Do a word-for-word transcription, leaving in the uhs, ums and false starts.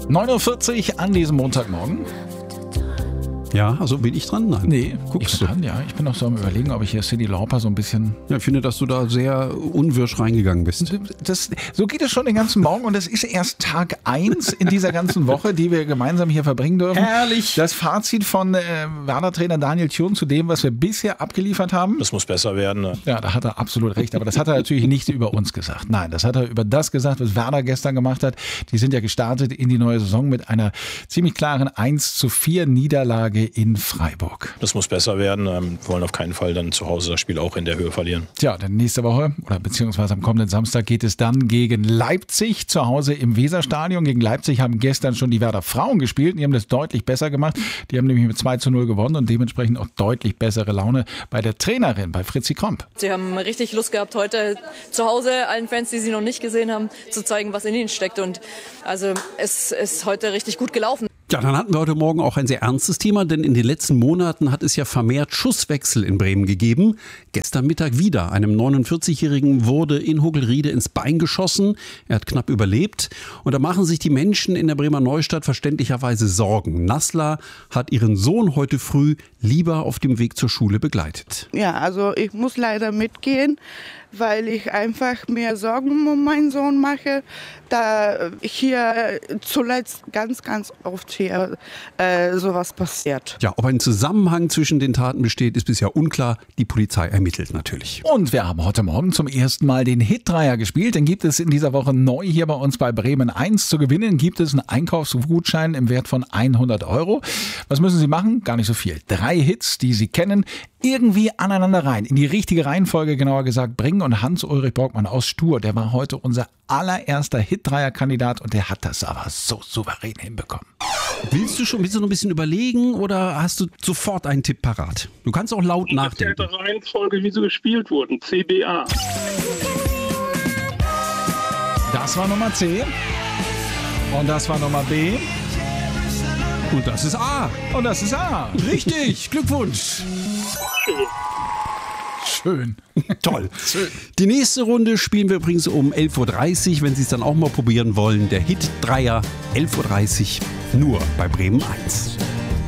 neun Uhr vierzig an diesem Montagmorgen. Ja, also bin ich dran? Nein. Nee, Guckst ich bin du? dran, ja. Ich bin noch so am Überlegen, ob ich hier Cyndi Lauper so ein bisschen... Ja, ich finde, dass du da sehr unwirsch reingegangen bist. Das, so geht es schon den ganzen Morgen und es ist erst Tag eins in dieser ganzen Woche, die wir gemeinsam hier verbringen dürfen. Herrlich! Das Fazit von äh, Werder-Trainer Daniel Thun zu dem, was wir bisher abgeliefert haben. Das muss besser werden. Ne? Ja, da hat er absolut recht, aber das hat er natürlich nicht über uns gesagt. Nein, das hat er über das gesagt, was Werder gestern gemacht hat. Die sind ja gestartet in die neue Saison mit einer ziemlich klaren eins zu vier Niederlage in Freiburg. Das muss besser werden. Wir wollen auf keinen Fall dann zu Hause das Spiel auch in der Höhe verlieren. Tja, denn nächste Woche oder beziehungsweise am kommenden Samstag geht es dann gegen Leipzig zu Hause im Weserstadion. Gegen Leipzig haben gestern schon die Werder Frauen gespielt. Die haben das deutlich besser gemacht. Die haben nämlich mit zwei zu null gewonnen und dementsprechend auch deutlich bessere Laune bei der Trainerin, bei Fritzi Kromp. Sie haben richtig Lust gehabt, heute zu Hause allen Fans, die sie noch nicht gesehen haben, zu zeigen, was in ihnen steckt. Und also es ist heute richtig gut gelaufen. Ja, dann hatten wir heute Morgen auch ein sehr ernstes Thema, denn in den letzten Monaten hat es ja vermehrt Schusswechsel in Bremen gegeben. Gestern Mittag wieder. Einem neunundvierzigjährigen wurde in Hoglriede ins Bein geschossen. Er hat knapp überlebt. Und da machen sich die Menschen in der Bremer Neustadt verständlicherweise Sorgen. Nassla hat ihren Sohn heute früh lieber auf dem Weg zur Schule begleitet. Ja, also ich muss leider mitgehen, weil ich einfach mir Sorgen um meinen Sohn mache, da hier zuletzt ganz, ganz oft hier äh, sowas passiert. Ja, ob ein Zusammenhang zwischen den Taten besteht, ist bisher unklar. Die Polizei ermittelt natürlich. Und wir haben heute Morgen zum ersten Mal den Hit-Dreier gespielt. Den gibt es in dieser Woche neu hier bei uns bei Bremen eins. Zu gewinnen gibt es einen Einkaufsgutschein im Wert von hundert Euro. Was müssen Sie machen? Gar nicht so viel. Drei Hits, die Sie kennen, irgendwie aneinander rein, in die richtige Reihenfolge genauer gesagt bringen. Und Hans-Ulrich Borgmann aus Stur, der war heute unser allererster Hit-Dreier-Kandidat und der hat das aber so souverän hinbekommen. Willst du schon willst du noch ein bisschen überlegen oder hast du sofort einen Tipp parat? Du kannst auch laut nachdenken. Der Reihenfolge, wie sie gespielt wurden. C B A. Das war Nummer C. Und das war Nummer B. Und das ist A. Und das ist A. Richtig, Glückwunsch. Schön. Toll. Die nächste Runde spielen wir übrigens um elf Uhr dreißig, wenn Sie es dann auch mal probieren wollen. Der Hit Dreier, elf Uhr dreißig, nur bei Bremen eins.